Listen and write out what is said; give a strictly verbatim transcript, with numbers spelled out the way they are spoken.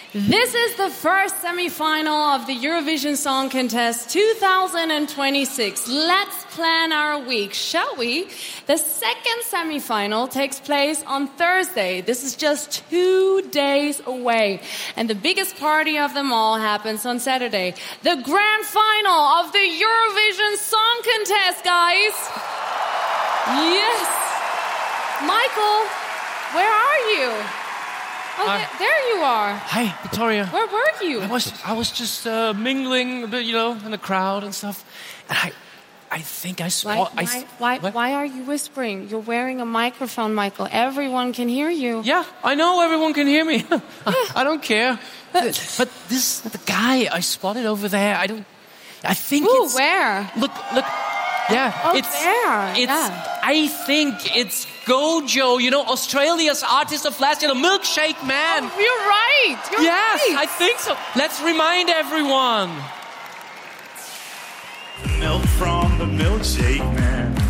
This is the first semi-final of the Eurovision Song Contest twenty twenty-six. Let's plan our week, shall we? The second semi-final takes place on Thursday. This is just two days away. And the biggest party of them all happens on Saturday. The grand final of the Eurovision Song Contest, guys. Yes. Michael, where are you? Oh, there, there you are. Hi, Victoria. Where were you? I was I was just uh, mingling a bit, you know, in the crowd and stuff. And I I think I Why, spot. why, why, what? why are you whispering? You're wearing a microphone, Michael. Everyone can hear you. Yeah, I know everyone can hear me. I, I don't care. But, but this the guy I spotted over there. I don't. I think Ooh, it's where? Look, look. Yeah, Oh, it's there. it's. Yeah. I think it's Gojo. You know, Australia's artist of last year, the Milkshake Man. Oh, you're right. You're Yes, right. I think so. Let's remind everyone. Milk from the Milkshake Man.